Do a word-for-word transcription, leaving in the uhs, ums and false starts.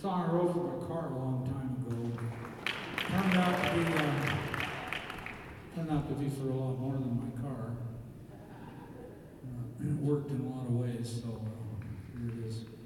It's on the road for my car a long time ago. Turned out to be, uh, turned out to be for a lot more than my car. Uh, it worked in a lot of ways, so uh, here it is.